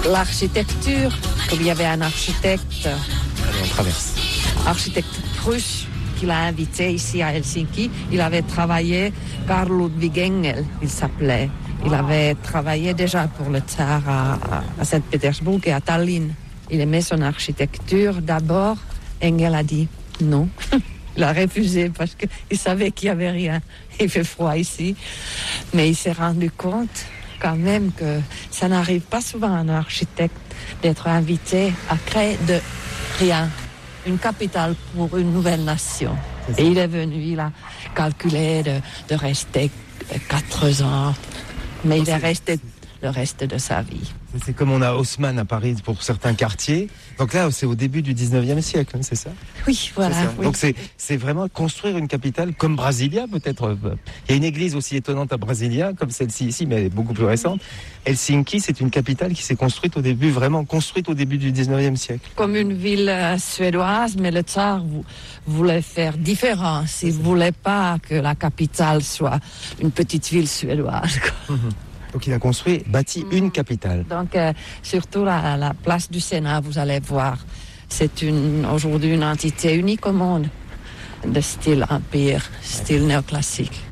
l'architecture, comme il y avait un architecte. Allez, on traverse. Architecte russe qu'il a invité ici à Helsinki. Il avait travaillé, Carl Ludwig Engel, il s'appelait. Il avait travaillé déjà pour le tsar à Saint-Pétersbourg et à Tallinn. Il aimait son architecture. D'abord, Engel a dit non. Il a refusé parce qu'il savait qu'il n'y avait rien. Il fait froid ici. Mais il s'est rendu compte quand même que ça n'arrive pas souvent à un architecte d'être invité à créer de rien une capitale pour une nouvelle nation. Et il est venu, il a calculé de rester 4 ans, mais il est resté le reste de sa vie. C'est comme on a Haussmann à Paris pour certains quartiers. Donc là, c'est au début du 19e siècle, c'est ça ? Oui, voilà. Oui. Donc c'est vraiment construire une capitale comme Brasilia, peut-être. Il y a une église aussi étonnante à Brasilia, comme celle-ci ici, mais elle est beaucoup plus récente. Helsinki, c'est une capitale qui s'est construite au début du 19e siècle. Comme une ville suédoise, mais le tsar voulait faire différence. Il ne voulait pas que la capitale soit une petite ville suédoise. Donc il a bâti une capitale. Donc surtout la place du Sénat, vous allez voir, c'est aujourd'hui une entité unique au monde de style empire, style néoclassique.